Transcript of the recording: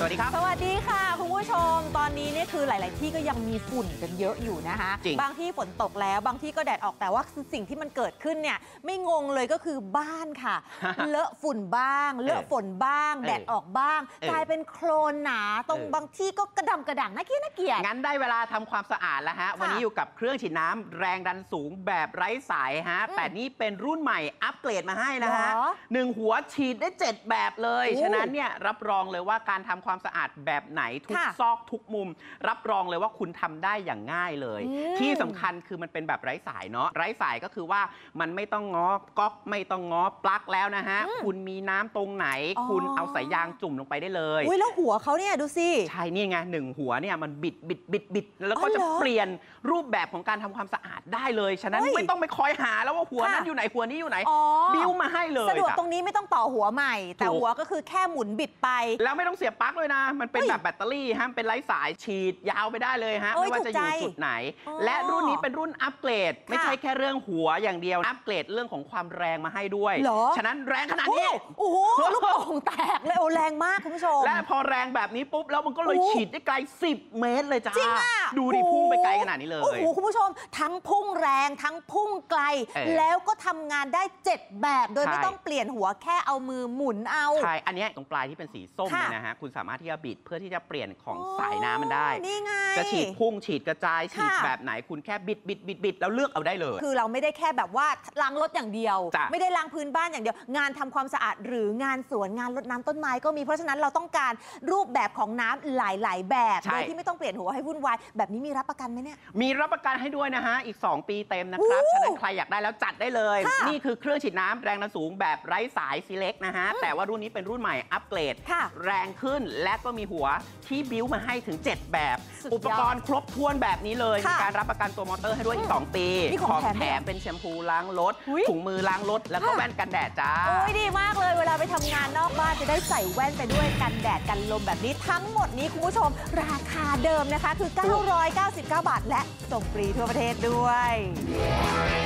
วัสดีครับสวัสดีค่ะคุณผู้ชมตอนนี้เนี่ยคือหลายๆที่ก็ยังมีฝุ่นกันเยอะอยู่นะคะบางที่ฝนตกแล้วบางที่ก็แดดออกแต่ว่าสิ่งที่มันเกิดขึ้นเนี่ยไม่งงเลยก็คือบ้านค่ะ เลอะฝุ่นบ้างเลอะฝนบ้างแดดออกบ้างกลายเป็นโคลนหนาตรงบางที่ก็กระดำกระด่างน่าเกลียดงั้นได้เวลาทำความสะอาดแล้วฮะวันนี้อยู่กับเครื่องฉีดน้ำแรงดันสูงแบบไร้สายฮะแต่นี่เป็นรุ่นใหม่อัปเกรดมาให้นะฮะ1 หัวฉีดได้7แบบเลยฉะนั้นเนี่ยรับรองเลยว่าการทำความสะอาดแบบไหนทุกซอกทุกมุมรับรองเลยว่าคุณทำได้อย่างง่ายเลยที่สำคัญคือมันเป็นแบบไร้สายเนาะไร้สายก็คือว่ามันไม่ต้องง้อก๊อกไม่ต้องง้อปลั๊กแล้วนะฮะคุณมีน้ำตรงไหนคุณเอาสายยางจุ่มลงไปได้เลยอุ้ยแล้วหัวเขาเนี่ยดูสิใช่นี่ไง1 หัวเนี่ยมันบิดแล้วก็จะเปลี่ยนรูปแบบของการทำความสะอาดได้เลยฉะนั้นไม่ต้องไปคอยหาแล้วว่าหัวนั้นอยู่ไหนหัวนี้อยู่ไหนบิ้วมาให้เลยสะดวกตรงนี้ไม่ต้องต่อหัวใหม่แต่หัวก็คือแค่หมุนบิดไปแล้วไม่ต้องเสียบปลั๊กเลยนะมันเป็นแบบแบตเตอรี่ฮะเป็นไร้สายฉีดยาวไปได้เลยฮะไม่ว่าจะอยู่จุดไหนและรุ่นนี้เป็นรุ่นอัปเกรดไม่ใช่แค่เรื่องหัวอย่างเดียวอัปเกรดเรื่องของความแรงมาให้ด้วยฉะนั้นแรงขนาดนี้โอ้โหลูกโป่งแตกเลยโอ้แรงมากคุณผู้ชมและพอแรงแบบนี้ปุ๊บแล้วมันก็เลยฉีดได้ไกล10 เมตรเลยจ้าจริงอ่ะดูดิพุ่งไปไกลขนาดนี้เลยโอ้โหคุณผู้ชมทั้งพุ่งแรงทั้งพุ่งไกลแล้วก็ทำงานได้7แบบโดยไม่ต้องเปลี่ยนหัวแค่เอามือหมุนเอาใช่อันนี้ตรงปลายที่เป็นสีส้มเนี่ยนะฮะคุณสามารถที่จะบิดเพื่อที่จะเปลี่ยนของสายน้ำมันได้นี่ไงจะฉีดพุ่งฉีดกระจายฉีดแบบไหนคุณแค่บิดแล้วเลือกเอาได้เลยคือเราไม่ได้แค่แบบว่าล้างรถอย่างเดียวไม่ได้ล้างพื้นบ้านอย่างเดียวงานทำความสะอาดหรืองานสวนงานรดน้ำต้นไม้ก็มีเพราะฉะนั้นเราต้องการรูปแบบของน้ำหลายๆแบบโดยที่ไม่ต้องเปลี่ยนหัวให้วุ่นวายแบบนี้มีรับประกันไหมเนี่ยมีรับประกันให้ด้วยนะฮะอีก2 ปีเต็มนะครับฉะนั้นใครอยากได้แล้วจัดได้เลยนี่คือเครื่องฉีดน้ำแรงดันสูงแบบไร้สาย Select นะฮะแต่ว่ารุ่นนี้เป็นรุ่นใหม่อัปเกรดแรงขึ้นและก็มีหัวที่บิ้วมาให้ถึง7แบบอุปกรณ์ครบถ้วนแบบนี้เลยมีการรับประกันตัวมอเตอร์ให้ด้วยอีก2 ปีของแถมเป็นแชมพูล้างรถถุงมือล้างรถแล้วก็แว่นกันแดดจ้าโอ้ยดีมากเลยเวลาไปทำงานนอกบ้านจะได้ใส่แว่นไปด้วยกันแดดกันลมแบบนี้ทั้งหมดนี้คุณผู้ชมราคาเดิมนะคะคือ999 บาทและส่งฟรีทั่วประเทศด้วย